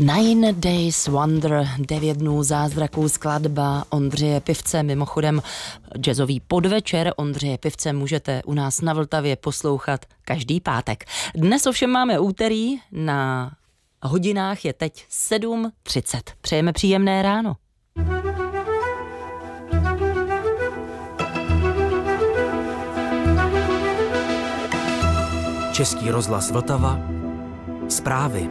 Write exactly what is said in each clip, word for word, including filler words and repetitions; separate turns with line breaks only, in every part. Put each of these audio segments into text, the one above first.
Nine Days Wonder, devět dnů zázraků, skladba Ondřeje Pivce. Mimochodem jazzový podvečer Ondřeje Pivce můžete u nás na Vltavě poslouchat každý pátek. Dnes ovšem máme úterý, na hodinách je teď sedm třicet. Přejeme příjemné ráno.
Český rozhlas Vltava. Zprávy.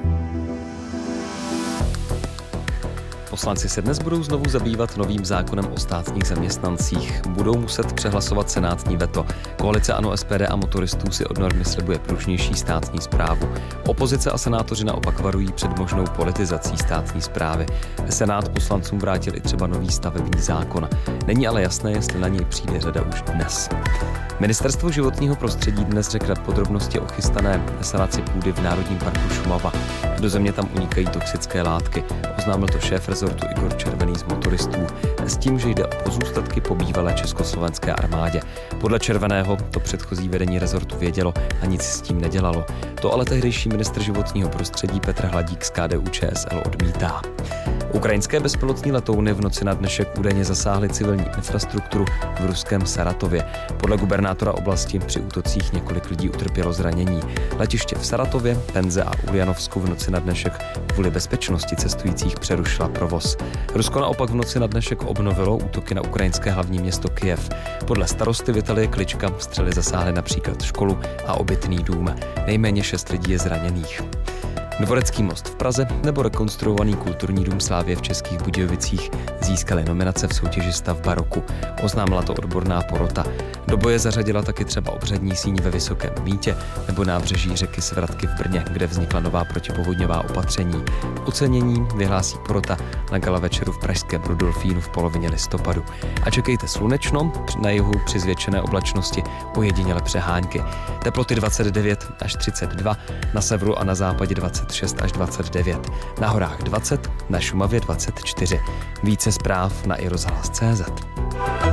Poslanci se dnes budou znovu zabývat novým zákonem o státních zaměstnancích. Budou muset přehlasovat senátní veto. Koalice ANO, S P D a motoristů si od normy slibuje pružnější státní správu. Opozice a senátoři naopak varují před možnou politizací státní správy. Senát poslancům vrátil i třeba nový stavební zákon. Není ale jasné, jestli na něj přijde řada už dnes. Ministerstvo životního prostředí dnes řekne podrobnosti o chystané sanaci půdy v Národním parku Šumava. Do země tam unikají toxické látky. Oznámil to šéf rezortu Igor Červený z motoristů s tím, že jde o pozůstatky po bývalé československé armádě. Podle Červeného to předchozí vedení rezortu vědělo a nic s tím nedělalo. To ale tehdejší ministr životního prostředí Petr Hladík z K D U Č S L odmítá. Ukrajinské bezpilotní letouny v noci na dnešek údajně zasáhly civilní infrastrukturu v ruském Saratově. Podle gubernátora oblasti při útocích několik lidí utrpělo zranění. Letiště v Saratově, Penze a Uljanovsku v noci na dnešek kvůli bezpečnosti cestujících přerušila provoz. Rusko naopak v noci na dnešek obnovilo útoky na ukrajinské hlavní město Kyjev. Podle starosty Vitalie Klička střely zasáhly například školu a obytný dům. Nejméně šest lidí je zraněných. Dvorecký most v Praze nebo rekonstruovaný kulturní dům Slávie v Českých Budějovicích získali nominace v soutěži Stavba roku. Oznámila to odborná porota. Do boje zařadila taky třeba obřadní síň ve Vysokém Mýtě nebo nábřeží řeky Svratky v Brně, kde vznikla nová protipovodňová opatření. Ocenění vyhlásí porota na gala večeru v pražském Rudolfínu v polovině listopadu. A čekejte slunečno, na jihu při zvětšené oblačnosti ojediněle přehánky. Teploty dvacet devět až třicet dva, na severu a na západě dvacet šest až dvacet devět, na horách dvacet, na Šumavě dvacet čtyři. Více zpráv na i rozhlas tečka cé zet.